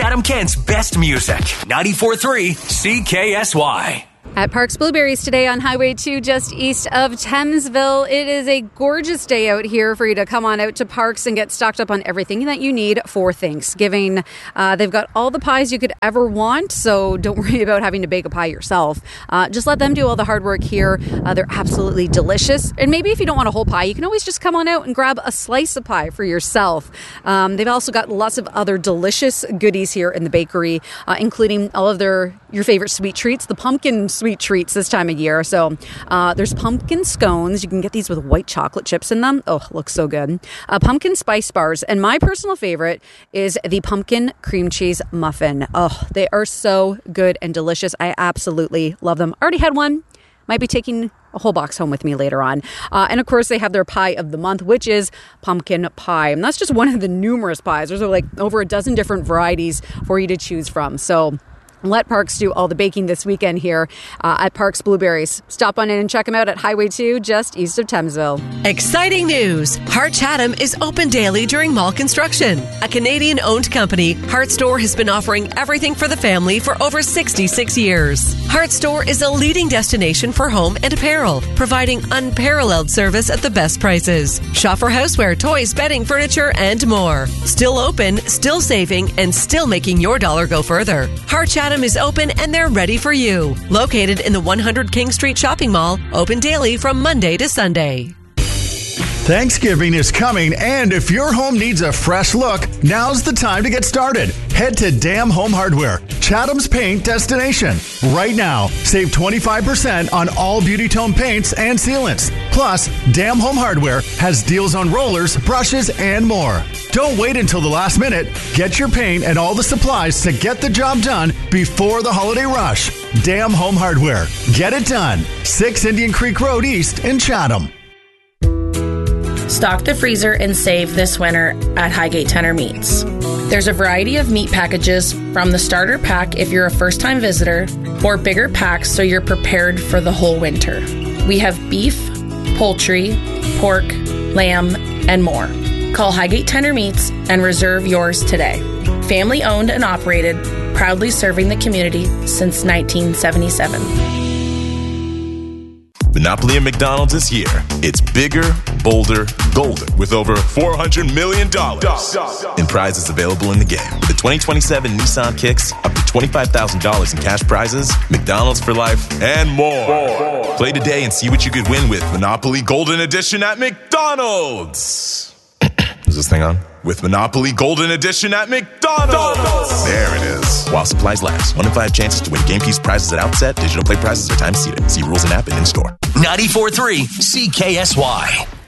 Chatham-Kent's best music. 94.3 CKSY. At Parks Blueberries today on Highway 2, just east of Thamesville. It is a gorgeous day out here for you to come on out to Parks and get stocked up on everything that you need for Thanksgiving. They've got all the pies you could ever want, so don't worry about having to bake a pie yourself. Just let them do all the hard work here. They're absolutely delicious. And maybe if you don't want a whole pie, you can always just come on out and grab a slice of pie for yourself. They've also got lots of other delicious goodies here in the bakery, including all of your favorite sweet treats, the pumpkin sweet treats this time of year. So there's pumpkin scones. You can get these with white chocolate chips in them. Oh, looks so good. Pumpkin spice bars. And my personal favorite is the pumpkin cream cheese muffin. Oh, they are so good and delicious. I absolutely love them. Already had one. Might be taking a whole box home with me later on. And of course, they have their pie of the month, which is pumpkin pie. And that's just one of the numerous pies. There's like over a dozen different varieties for you to choose from. So let Parks do all the baking this weekend here at Parks Blueberries. Stop on in and check them out at Highway 2, just east of Thamesville. Exciting news! Hart Chatham is open daily during mall construction. A Canadian-owned company, Hart Store has been offering everything for the family for over 66 years. Hart Store is a leading destination for home and apparel, providing unparalleled service at the best prices. Shop for houseware, toys, bedding, furniture, and more. Still open, still saving, and still making your dollar go further. Hart Chatham is open and they're ready for you. Located in the 100 King Street Shopping Mall, open daily from Monday to Sunday. Thanksgiving is coming, and if your home needs a fresh look, now's the time to get started. Head to Dam Home Hardware, Chatham's paint destination. Right now, save 25% on all Beauty Tone paints and sealants. Plus, Dam Home Hardware has deals on rollers, brushes, and more. Don't wait until the last minute. Get your paint and all the supplies to get the job done before the holiday rush. Dam Home Hardware. Get it done. 6 Indian Creek Road East in Chatham. Stock the freezer and save this winter at Highgate Tender Meats. There's a variety of meat packages, from the starter pack if you're a first-time visitor, or bigger packs so you're prepared for the whole winter. We have beef, poultry, pork, lamb, and more. Call Highgate Tender Meats and reserve yours today. Family owned and operated, proudly serving the community since 1977. Monopoly at McDonald's is here. It's bigger, bolder, golden, with over $400 million in prizes available in the game. With the 2027 Nissan Kicks, up to $25,000 in cash prizes, McDonald's for life, and more. Play today and see what you could win with Monopoly Golden Edition at McDonald's. Is this thing on? With Monopoly Golden Edition at McDonald's. There it is. While supplies last. 1 in 5 chances to win game piece prizes at outset. Digital play prizes are time seated. See rules and app and in store. 94.3 CKSY.